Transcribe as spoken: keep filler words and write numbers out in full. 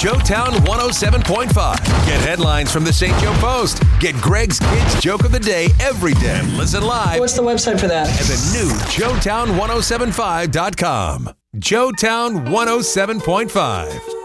Joetown one oh seven point five. Get headlines from the Saint Joe Post. Get Greg's Kids Joke of the Day every day. Listen live What's the website for that? at the new Joetown ten seventy-five dot com. Joetown one oh seven point five.